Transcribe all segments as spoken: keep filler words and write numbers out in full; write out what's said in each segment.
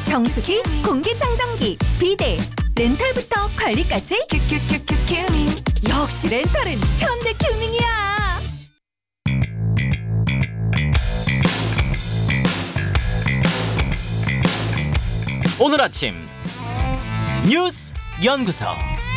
정수기, 공기청정기, 비데, 렌탈부터 관리까지 큐큐큐큐 큐밍. 역시 렌탈은 현대큐밍이야. 오늘 아침 뉴스 연구소.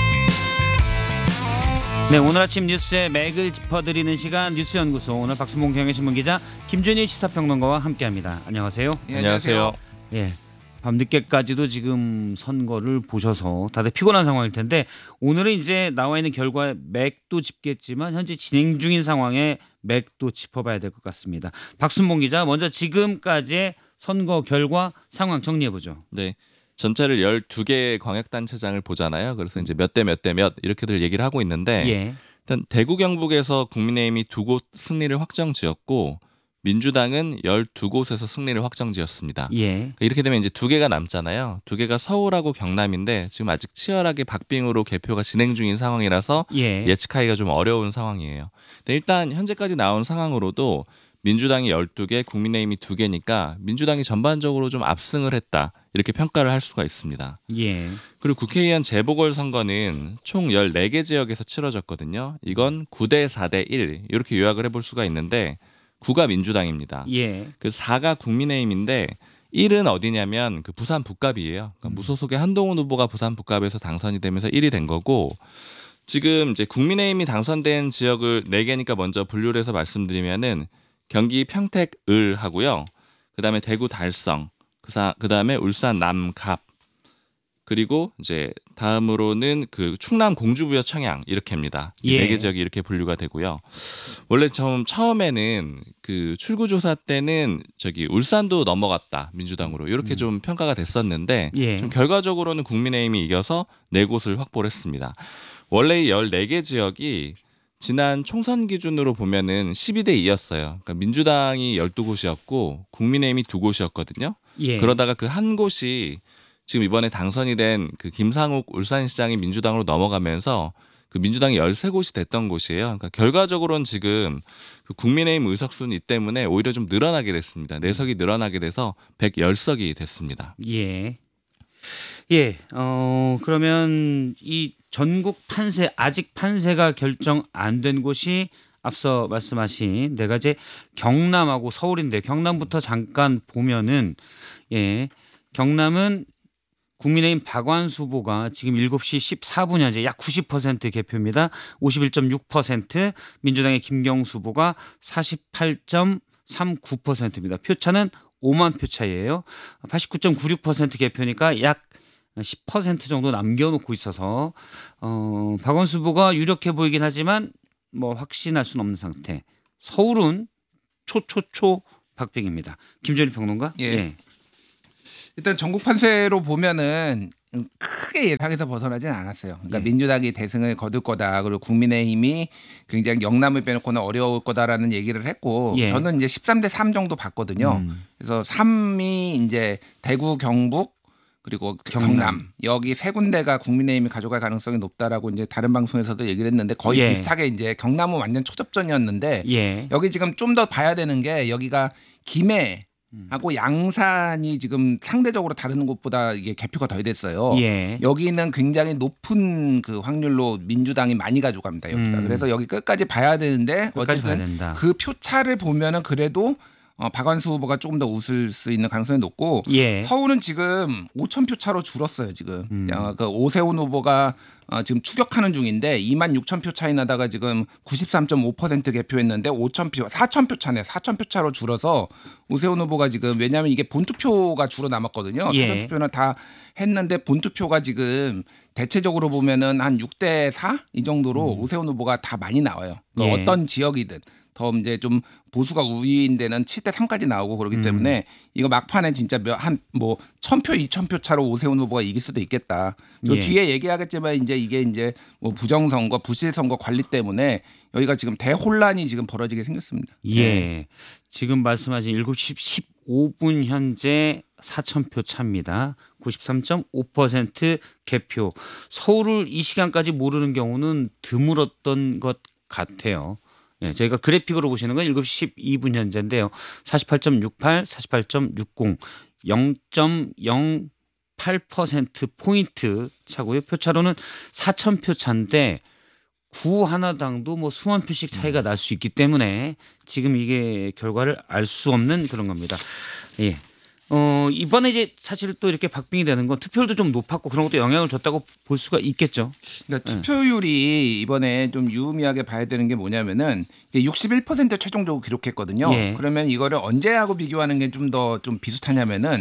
네, 오늘 아침 뉴스의 맥을 짚어드리는 시간 뉴스 연구소. 오늘 박수봉 경향신문기자 김준일 시사평론가와 함께합니다. 안녕하세요. 예, 안녕하세요. 예, 밤 늦게까지도 지금 선거를 보셔서 다들 피곤한 상황일 텐데 오늘은 이제 나와 있는 결과의 맥도 짚겠지만 현재 진행 중인 상황의 맥도 짚어봐야 될 것 같습니다. 박순봉 기자, 먼저 지금까지의 선거 결과 상황 정리해보죠. 네. 전체를 열두 개의 광역단체장을 보잖아요. 그래서 이제 몇 대 몇 대 몇 이렇게들 얘기를 하고 있는데 예. 일단 대구 경북에서 국민의힘이 두 곳 승리를 확정지었고 민주당은 열두 곳에서 승리를 확정지었습니다. 예. 이렇게 되면 이제 두 개가 남잖아요. 두 개가 서울하고 경남인데 지금 아직 치열하게 박빙으로 개표가 진행 중인 상황이라서 예. 예측하기가 좀 어려운 상황이에요. 근데 일단 현재까지 나온 상황으로도 민주당이 열두 개, 국민의힘이 두 개니까 민주당이 전반적으로 좀 압승을 했다. 이렇게 평가를 할 수가 있습니다. 예. 그리고 국회의원 재보궐선거는 총 열네 개 지역에서 치러졌거든요. 이건 구 대 사 대 일 이렇게 요약을 해볼 수가 있는데 구가 민주당입니다. 예. 그 사가 국민의힘인데 일은 어디냐면 그 부산 북갑이에요. 그러니까 무소속의 한동훈 후보가 부산 북갑에서 당선이 되면서 일이 된 거고 지금 이제 국민의힘이 당선된 지역을 네 개니까 먼저 분류를 해서 말씀드리면은 경기 평택 을 하고요. 그다음에 대구 달성, 그사 그다음에 울산 남갑, 그리고 이제 다음으로는 그 충남 공주부여 청양 이렇게입니다. 예. 네 개 지역이 이렇게 분류가 되고요. 원래 좀 처음에는 그 출구조사 때는 저기 울산도 넘어갔다 민주당으로 이렇게 음. 좀 평가가 됐었는데 예. 좀 결과적으로는 국민의힘이 이겨서 네 곳을 확보를 했습니다. 원래 이 열네 개 지역이 지난 총선 기준으로 보면은 십이 대 이였어요. 그러니까 민주당이 열두 곳이었고 국민의힘이 두 곳이었거든요. 예. 그러다가 그 한 곳이 지금 이번에 당선이 된 그 김상욱 울산시장이 민주당으로 넘어가면서 그 민주당이 열세 곳이 됐던 곳이에요. 그러니까 결과적으로는 지금 그 국민의힘 의석수는 때문에 오히려 좀 늘어나게 됐습니다. 네 석이 늘어나게 돼서 백십 석이 됐습니다. 예. 예. 어, 그러면 이 전국 판세, 아직 판세가 결정 안 된 곳이 앞서 말씀하신 네 가지 경남하고 서울인데 경남부터 잠깐 보면은 예. 경남은 국민의힘 박완수 후보가 지금 일곱 시 십사 분 현재 약 구십 퍼센트 개표입니다. 오십일 점 육 퍼센트, 민주당의 김경수 후보가 사십팔 점 삼구 퍼센트입니다. 표차는 오만 표 차이예요. 팔십구 점 구육 퍼센트 개표니까 약 십 퍼센트 정도 남겨놓고 있어서 어, 박원수 후보가 유력해 보이긴 하지만 뭐 확신할 수는 없는 상태. 서울은 초초초 박빙입니다. 김준일 평론가. 예. 예. 일단 전국 판세로 보면은 크게 예상에서 벗어나진 않았어요. 그러니까 예. 민주당이 대승을 거둘 거다. 그리고 국민의힘이 굉장히 영남을 빼놓고는 어려울 거다라는 얘기를 했고 예. 저는 이제 십삼 대 삼 정도 봤거든요. 음. 그래서 삼이 이제 대구, 경북 그리고 경남. 경남. 여기 세 군데가 국민의힘이 가져갈 가능성이 높다라고 이제 다른 방송에서도 얘기를 했는데 거의 예. 비슷하게 이제 경남은 완전 초접전이었는데 예. 여기 지금 좀 더 봐야 되는 게 여기가 김해 하고 양산이 지금 상대적으로 다른 곳보다 이게 개표가 덜 됐어요. 예. 여기는 굉장히 높은 그 확률로 민주당이 많이 가져갑니다. 여기가. 음. 그래서 여기 끝까지 봐야 되는데 끝까지 봐야 어쨌든 된다. 그 표차를 보면은 그래도 어, 박완수 후보가 조금 더 웃을 수 있는 가능성이 높고 예. 서울은 지금 오천 표 차로 줄었어요. 지금 음. 어, 그 오세훈 후보가 어, 지금 추격하는 중인데 이만 육천 표 차이 나다가 지금 구십삼 점 오 퍼센트 개표했는데 오천 표, 사천 표 차네. 사천 표 차로 줄어서 오세훈 후보가 지금 왜냐하면 이게 본투표가 주로 남았거든요. 예. 사전투표는 다 했는데 본투표가 지금 대체적으로 보면은 한 육 대 사 이 정도로 음. 오세훈 후보가 다 많이 나와요. 그 예. 어떤 지역이든. 더 이제 좀 보수가 우위인 데는 칠 대 삼까지 나오고 그러기 음. 때문에 이거 막판에 진짜 한 뭐 천 표, 이천 표 차로 오세훈 후보가 이길 수도 있겠다. 또 예. 뒤에 얘기하겠지만 이제 이게 이제 뭐 부정선거, 부실선거 관리 때문에 여기가 지금 대혼란이 지금 벌어지게 생겼습니다. 예. 지금 말씀하신 일곱 시 십오 분 현재 사천 표 차입니다. 구십삼 점 오 퍼센트 개표. 서울을 이 시간까지 모르는 경우는 드물었던 것 같아요. 예, 저희가 그래픽으로 보시는 건 일곱 시 십이 분 현재인데요. 사십팔 점 육팔, 사십팔 점 육공. 영 점 영팔 퍼센트 포인트 차고요. 표차로는 사천 표 차인데 구 하나당도 뭐 수만 표씩 차이가 날 수 있기 때문에 지금 이게 결과를 알 수 없는 그런 겁니다. 예. 어, 이번에 이제 사실 또 이렇게 박빙이 되는 건 투표율도 좀 높았고 그런 것도 영향을 줬다고 볼 수가 있겠죠. 그러니까 투표율이 이번에 좀 유의미하게 봐야 되는 게 뭐냐면은 육십일 퍼센트 최종적으로 기록했거든요. 예. 그러면 이거를 언제하고 비교하는 게 좀 더 좀 비슷하냐면은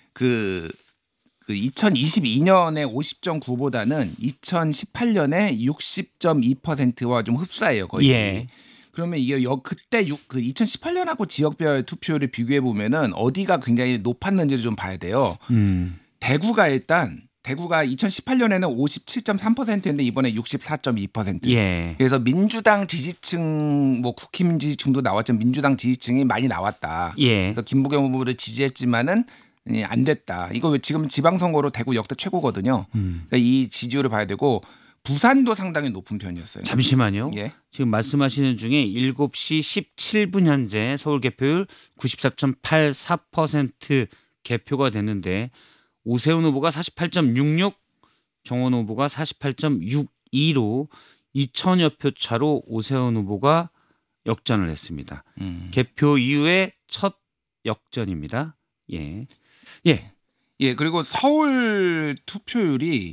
그, 그 이천이십이 년에 오십 점 구보다는 이천십팔 년에 육십 점 이 퍼센트와 좀 흡사해요, 거의. 예. 그러면 이게 여 그때 육, 그 이천십팔 년하고 지역별 투표율을 비교해 보면은 어디가 굉장히 높았는지를 좀 봐야 돼요. 음. 대구가 일단 대구가 이천십팔 년에는 오십칠 점 삼 퍼센트인데 이번에 육십사 점 이 퍼센트. 예. 그래서 민주당 지지층 뭐 국힘 지지층도 나왔지만 민주당 지지층이 많이 나왔다. 예. 그래서 김부겸 후보를 지지했지만은 예, 안 됐다. 이거 지금 지방선거로 대구 역대 최고거든요. 음. 그러니까 이 지지율을 봐야 되고 부산도 상당히 높은 편이었어요. 잠시만요. 예. 지금 말씀하시는 중에 일곱 시 십칠 분 현재 서울 개표율 구십사 점 팔사 퍼센트 개표가 됐는데 오세훈 후보가 사십팔 점 육육, 정원 후보가 사십팔 점 육이로 이천여 표 차로 오세훈 후보가 역전을 했습니다. 음. 개표 이후에 첫 역전입니다. 예. 예. 예, 그리고 서울 투표율이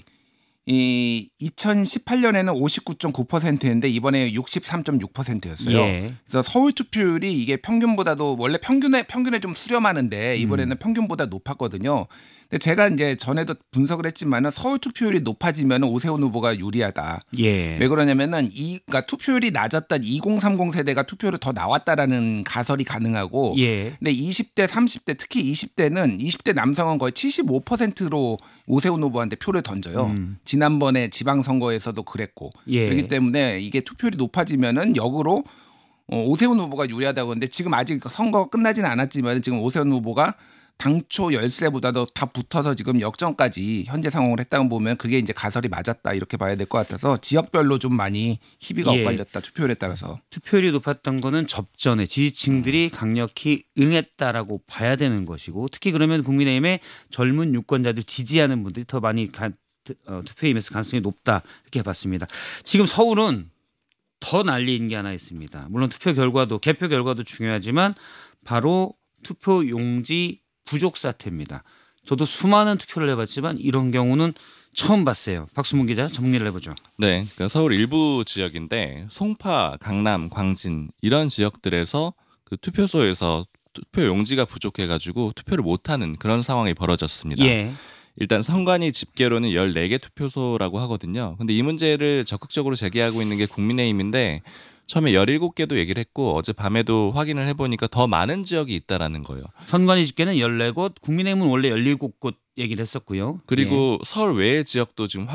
이 이천십팔 년에는 오십구 점 구 퍼센트였는데 이번에 육십삼 점 육 퍼센트였어요. 예. 그래서 서울 투표율이 이게 평균보다도 원래 평균에 평균에 좀 수렴하는데 이번에는 음. 평균보다 높았거든요. 근데 제가 이제 전에도 분석을 했지만은 서울 투표율이 높아지면 오세훈 후보가 유리하다. 예. 왜 그러냐면은 이 그러니까 투표율이 낮았던 이공삼공 세대가 투표를 더 나왔다라는 가설이 가능하고 예. 근데 이십 대, 삼십 대 특히 이십 대는 이십 대 남성은 거의 칠십오 퍼센트로 오세훈 후보한테 표를 던져요. 음. 지난번에 지방선거에서도 그랬고 예. 그렇기 때문에 이게 투표율이 높아지면은 역으로 어, 오세훈 후보가 유리하다고 하는데 지금 아직 선거가 끝나지는 않았지만 지금 오세훈 후보가 당초 열세보다도 다 붙어서 지금 역전까지 현재 상황을 했다고 보면 그게 이제 가설이 맞았다 이렇게 봐야 될 것 같아서 지역별로 좀 많이 희비가 예. 엇갈렸다 투표율에 따라서. 투표율이 높았던 거는 접전에 지지층들이 강력히 응했다라고 봐야 되는 것이고 특히 그러면 국민의힘의 젊은 유권자들 지지하는 분들이 더 많이 가, 어, 투표에 임했을 가능성이 높다 이렇게 봤습니다. 지금 서울은 더 난리인 게 하나 있습니다. 물론 투표 결과도 개표 결과도 중요하지만 바로 투표 용지 부족 사태입니다. 저도 수많은 투표를 해봤지만 이런 경우는 처음 봤어요. 박수문 기자 정리를 해보죠. 네, 그러니까 서울 일부 지역인데 송파, 강남, 광진 이런 지역들에서 그 투표소에서 투표 용지가 부족해가지고 투표를 못하는 그런 상황이 벌어졌습니다. 예. 일단 선관위 집계로는 열네 개 투표소라고 하거든요. 근데 이 문제를 적극적으로 제기하고 있는 게 국민의힘인데 처음에 열일곱 개도 얘기를 했고 어제 밤에도 확인을 해보니까 더 많은 지역이 있다라는 거예요. 선관위 집계는 열네 곳, 국민의힘은 원래 열일곱 곳 얘기를 했었고요. 그리고 서울 외의 지역도 지금